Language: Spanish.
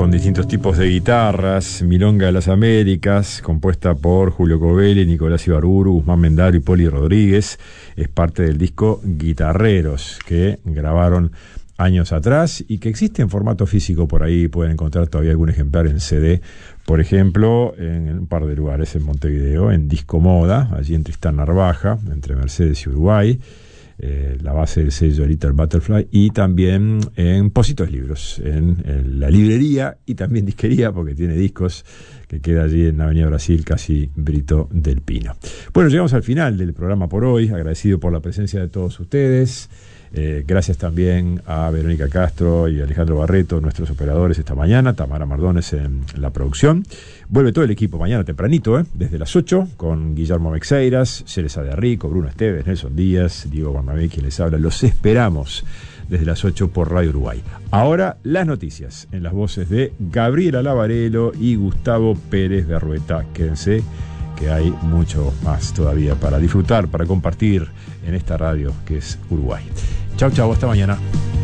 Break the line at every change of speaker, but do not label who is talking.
con distintos tipos de guitarras, Milonga de las Américas, compuesta por Julio Covelli, Nicolás Ibarburu, Guzmán Mendaro y Poli Rodríguez, es parte del disco Guitarreros, que grabaron años atrás y que existe en formato físico por ahí. Pueden encontrar todavía algún ejemplar en CD, por ejemplo, en un par de lugares en Montevideo, en Disco Moda, allí en Tristán Narvaja, entre Mercedes y Uruguay, la base del sello Little Butterfly, y también en Positos Libros, en la librería y también disquería, porque tiene discos, que queda allí en Avenida Brasil, casi Brito del Pino. Bueno, llegamos al final del programa por hoy, agradecido por la presencia de todos ustedes. Gracias también a Verónica Castro y Alejandro Barreto, nuestros operadores esta mañana, Tamara Mardones en la producción. Vuelve todo el equipo mañana tempranito, desde las 8, con Guillermo Mexeiras, Cereza de Rico, Bruno Esteves, Nelson Díaz, Diego Bernabé, quien les habla. Los esperamos desde las 8 por Radio Uruguay. Ahora las noticias en las voces de Gabriela Lavarello y Gustavo Pérez de Arrueta. Quédense, que hay mucho más todavía para disfrutar, para compartir en esta radio que es Uruguay. Chau, chau, hasta mañana.